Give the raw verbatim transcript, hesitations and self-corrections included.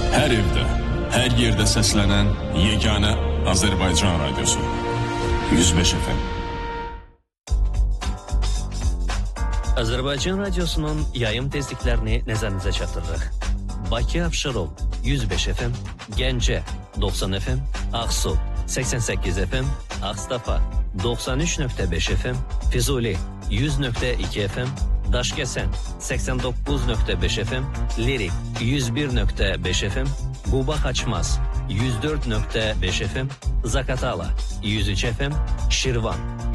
Hər evdə, hər yerdə səslənən yeganə Azərbaycan radiosu. yüz beş F M. Azərbaycan radiosunun yayım tezliklərini nəzərinizə çatdırırıq. Bakı Abşeron yüz beş F M, Gəncə doxsan F M, Ağsu səksən səkkiz F M, Ağstafa doxsan üç nöqtə beş F M, Füzuli yüz nöqtə iki F M, Daşkəsən səksən doqquz nöqtə beş F M, Lirik yüz bir nöqtə beş F M, Quba Xaçmaz yüz dörd nöqtə beş F M, Zakatala yüz üç F M, Şirvan